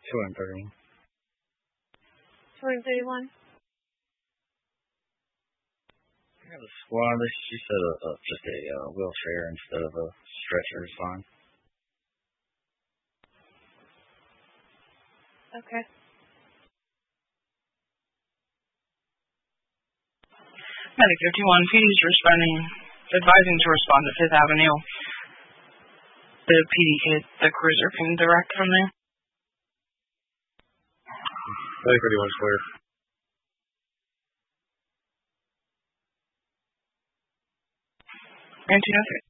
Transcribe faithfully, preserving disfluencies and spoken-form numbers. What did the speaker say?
two hundred thirty-one. two hundred thirty-one. Yeah, the squad, she said uh, uh, just a uh, wheelchair instead of a stretcher is fine. Okay. Medic fifty-one, P D is responding, advising to respond to Fifth Avenue. The P D hit the cruiser can direct from there. Medic fifty-one is clear. nineteen oh three.